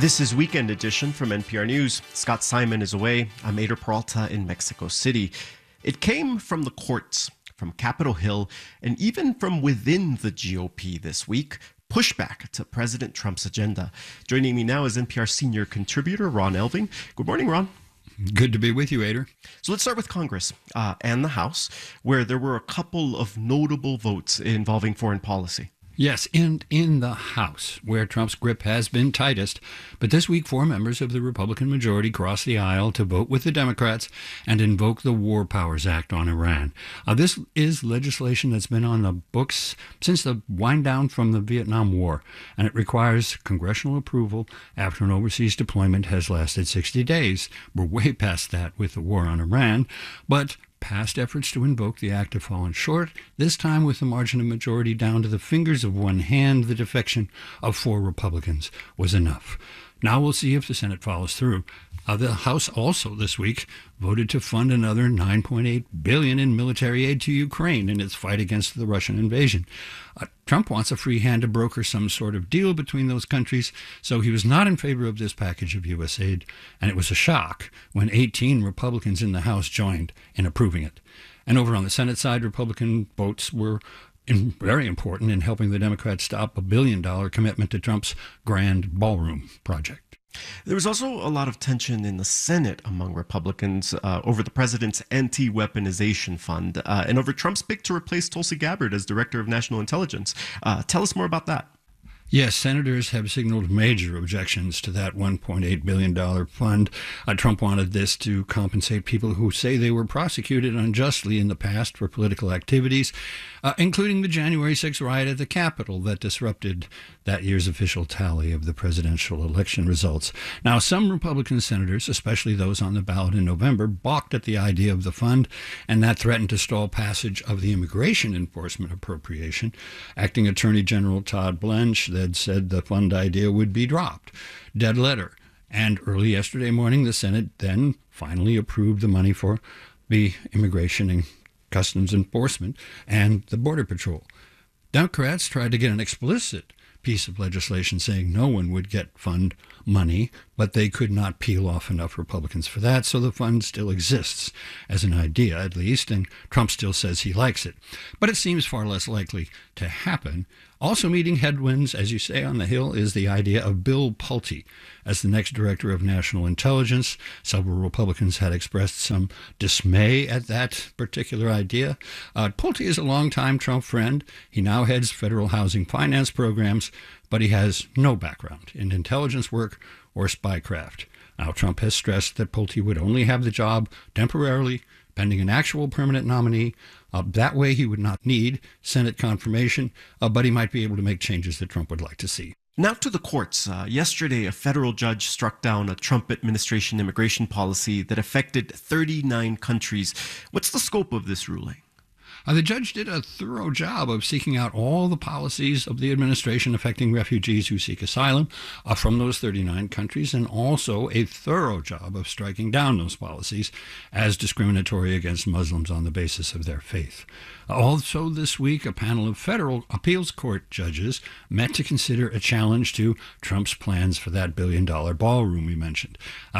This is Weekend Edition from NPR News. Scott Simon is away. I'm Ader Peralta in Mexico City. It came from the courts, from Capitol Hill, and even from within the GOP this week. Pushback to President Trump's agenda. Joining me now is NPR senior contributor Ron Elving. Good morning, Ron. Good to be with you, Ader. So let's start with Congress and the House, where there were a couple of notable votes involving foreign policy. Yes, and in the House, where Trump's grip has been tightest. But this week, 4 members of the Republican majority crossed the aisle to vote with the Democrats and invoke the War Powers Act on Iran. This is legislation that's been on the books since the wind down from the Vietnam War, and it requires congressional approval after an overseas deployment has lasted 60 days. We're way past that with the war on Iran, but past efforts to invoke the act have fallen short, this time with the margin of majority down to the fingers of one hand. The defection of 4 Republicans was enough. Now we'll see if the Senate follows through. The House also this week voted to fund another $9.8 billion in military aid to Ukraine in its fight against the Russian invasion. Trump wants a free hand to broker some sort of deal between those countries, so he was not in favor of this package of U.S. aid, and it was a shock when 18 Republicans in the House joined in approving it. And over on the Senate side, Republican votes were very important in helping the Democrats stop a $1 billion commitment to Trump's grand ballroom project. There was also a lot of tension in the Senate among Republicans over the president's anti-weaponization fund and over Trump's pick to replace Tulsi Gabbard as director of national intelligence. Tell us more about that. Yes, senators have signaled major objections to that $1.8 billion fund. Trump wanted this to compensate people who say they were prosecuted unjustly in the past for political activities, including the January 6th riot at the Capitol that disrupted that year's official tally of the presidential election results. Now, some Republican senators, especially those on the ballot in November, balked at the idea of the fund, and that threatened to stall passage of the immigration enforcement appropriation. Acting Attorney General Todd Blanche said the fund idea would be dropped. Dead letter. And early yesterday morning, the Senate then finally approved the money for the Immigration and Customs Enforcement and the Border Patrol. Democrats tried to get an explicit piece of legislation saying no one would get fund money, but they could not peel off enough Republicans for that, so the fund still exists as an idea, at least, and Trump still says he likes it. But it seems far less likely to happen. Also meeting headwinds, as you say, on the Hill is the idea of Bill Pulte as the next director of national intelligence. Several Republicans had expressed some dismay at that particular idea. Pulte is a longtime Trump friend. He now heads federal housing finance programs, but he has no background in intelligence work or spycraft. Now, Trump has stressed that Pulte would only have the job temporarily, pending an actual permanent nominee. That way he would not need Senate confirmation, but he might be able to make changes that Trump would like to see. Now to the courts. Yesterday, a federal judge struck down a Trump administration immigration policy that affected 39 countries. What's the scope of this ruling? The judge did a thorough job of seeking out all the policies of the administration affecting refugees who seek asylum from those 39 countries, and also a thorough job of striking down those policies as discriminatory against Muslims on the basis of their faith. Also this week, a panel of federal appeals court judges met to consider a challenge to Trump's plans for that $1 billion ballroom we mentioned.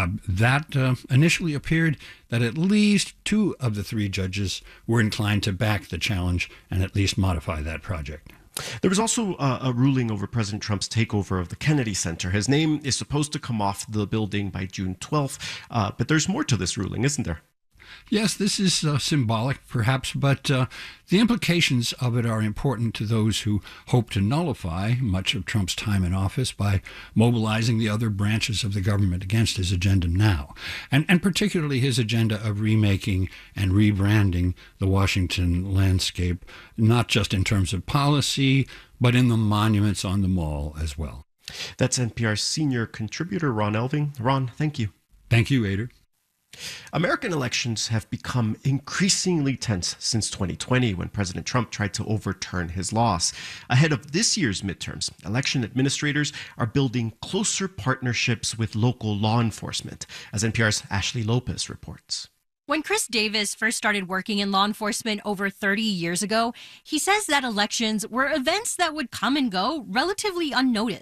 That initially appeared that at least 2 of the 3 judges were inclined to back the challenge and at least modify that project. There was also a ruling over President Trump's takeover of the Kennedy Center. His name is supposed to come off the building by June 12th, but there's more to this ruling, isn't there? Yes, this is symbolic, perhaps, but the implications of it are important to those who hope to nullify much of Trump's time in office by mobilizing the other branches of the government against his agenda now, and particularly his agenda of remaking and rebranding the Washington landscape, not just in terms of policy, but in the monuments on the Mall as well. That's NPR's senior contributor, Ron Elving. Ron, thank you. Thank you, Ader. American elections have become increasingly tense since 2020 when President Trump tried to overturn his loss. Ahead of this year's midterms, election administrators are building closer partnerships with local law enforcement, as NPR's Ashley Lopez reports. When Chris Davis first started working in law enforcement over 30 years ago, he says that elections were events that would come and go relatively unnoticed.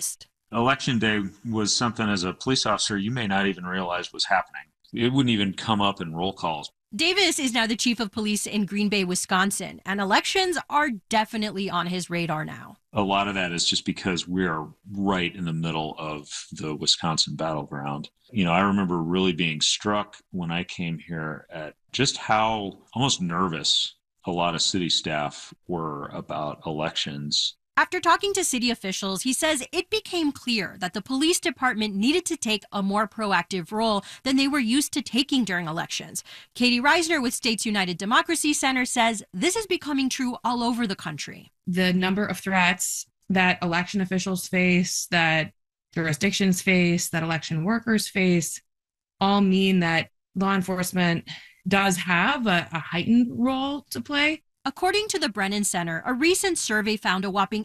Election day was something as a police officer you may not even realize was happening. It wouldn't even come up in roll calls. Davis is now the chief of police in Green Bay, Wisconsin, and elections are definitely on his radar now. A lot of that is just because we are right in the middle of the Wisconsin battleground. I remember really being struck when I came here at just how almost nervous a lot of city staff were about elections. After talking to city officials, he says it became clear that the police department needed to take a more proactive role than they were used to taking during elections. Katie Reisner with States United Democracy Center says this is becoming true all over the country. The number of threats that election officials face, that jurisdictions face, that election workers face, all mean that law enforcement does have a heightened role to play. According to the Brennan Center, a recent survey found a whopping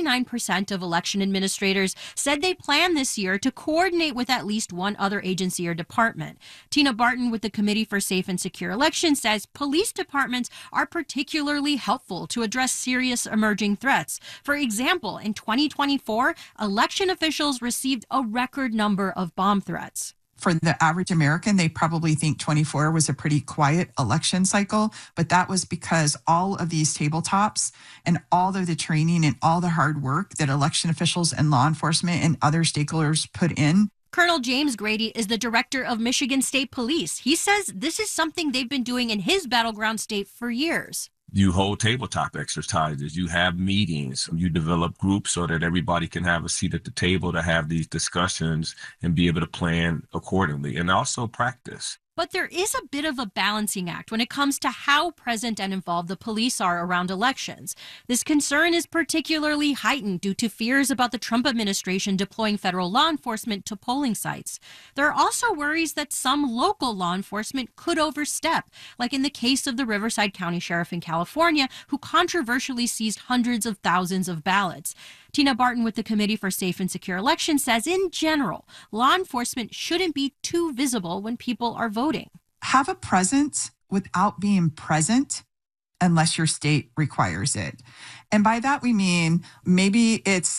89% of election administrators said they plan this year to coordinate with at least one other agency or department. Tina Barton with the Committee for Safe and Secure Elections says police departments are particularly helpful to address serious emerging threats. For example, in 2024, election officials received a record number of bomb threats. For the average American, they probably think 24 was a pretty quiet election cycle, but that was because all of these tabletops and all of the training and all the hard work that election officials and law enforcement and other stakeholders put in. Colonel James Grady is the director of Michigan State Police. He says this is something they've been doing in his battleground state for years. You hold tabletop exercises, you have meetings, you develop groups so that everybody can have a seat at the table to have these discussions and be able to plan accordingly and also practice. But there is a bit of a balancing act when it comes to how present and involved the police are around elections. This concern is particularly heightened due to fears about the Trump administration deploying federal law enforcement to polling sites. There are also worries that some local law enforcement could overstep, like in the case of the Riverside County Sheriff in California, who controversially seized hundreds of thousands of ballots. Tina Barton with the Committee for Safe and Secure Elections says, in general, law enforcement shouldn't be too visible when people are voting. Have a presence without being present unless your state requires it. And by that, we mean maybe it's,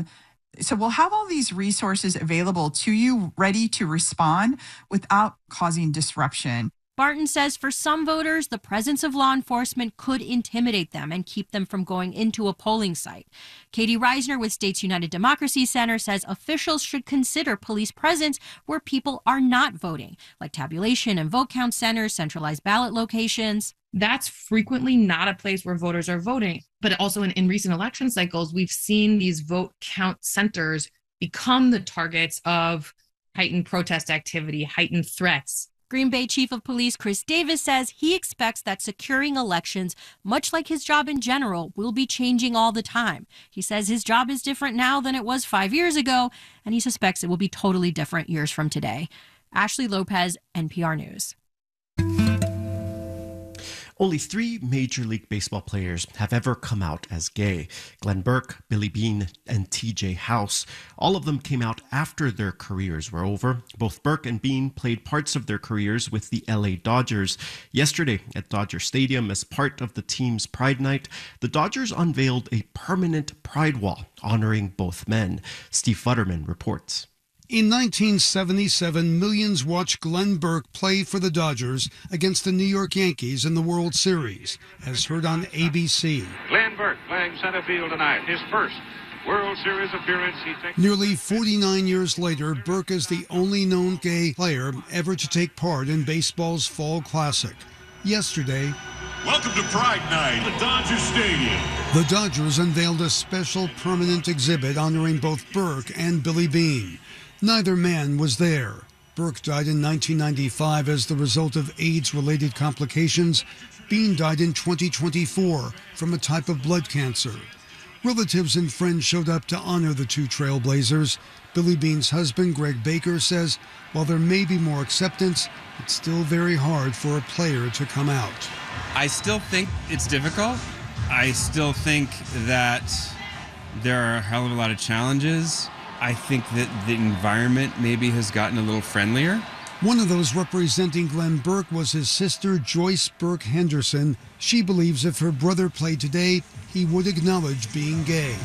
so we'll have all these resources available to you, ready to respond without causing disruption. Barton says for some voters, the presence of law enforcement could intimidate them and keep them from going into a polling site. Katie Reisner with States United Democracy Center says officials should consider police presence where people are not voting, like tabulation and vote count centers, centralized ballot locations. That's frequently not a place where voters are voting. But also in recent election cycles, we've seen these vote count centers become the targets of heightened protest activity, heightened threats. Green Bay Chief of Police Chris Davis says he expects that securing elections, much like his job in general, will be changing all the time. He says his job is different now than it was 5 years ago, and he suspects it will be totally different years from today. Ashley Lopez, NPR News. Only 3 Major League Baseball players have ever come out as gay. Glenn Burke, Billy Beane, and TJ House. All of them came out after their careers were over. Both Burke and Beane played parts of their careers with the LA Dodgers. Yesterday at Dodger Stadium, as part of the team's Pride Night, the Dodgers unveiled a permanent pride wall honoring both men. Steve Futterman reports. In 1977, millions watched Glenn Burke play for the Dodgers against the New York Yankees in the World Series, as heard on ABC. Glenn Burke playing center field tonight, his first World Series appearance. Nearly 49 years later, Burke is the only known gay player ever to take part in baseball's Fall Classic. Yesterday, welcome to Pride Night at Dodger Stadium. The Dodgers unveiled a special permanent exhibit honoring both Burke and Billy Beane. Neither man was there. Burke died in 1995 as the result of AIDS-related complications. Beane died in 2024 from a type of blood cancer. Relatives and friends showed up to honor the two trailblazers. Billy Beane's husband, Greg Baker, says while there may be more acceptance, it's still very hard for a player to come out. I still think it's difficult. I still think that there are a hell of a lot of challenges. I think that the environment maybe has gotten a little friendlier. One of those representing Glenn Burke was his sister, Joyce Burke Henderson. She believes if her brother played today, he would acknowledge being gay.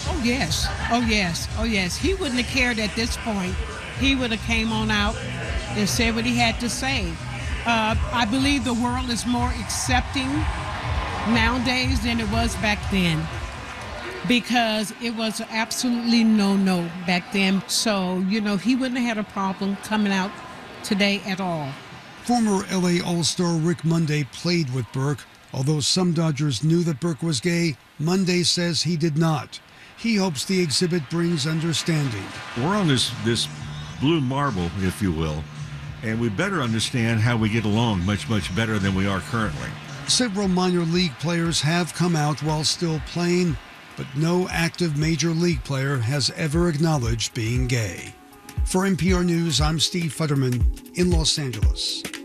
Oh, yes. Oh, yes. Oh, yes. He wouldn't have cared at this point. He would have came on out and said what he had to say. I believe the world is more accepting nowadays than it was back then, because it was absolutely no back then. So, he wouldn't have had a problem coming out today at all. Former LA All-Star Rick Monday played with Burke. Although some Dodgers knew that Burke was gay, Monday says he did not. He hopes the exhibit brings understanding. We're on this blue marble, if you will, and we better understand how we get along much better than we are currently. Several minor league players have come out while still playing, but no active major league player has ever acknowledged being gay. For NPR News, I'm Steve Futterman in Los Angeles.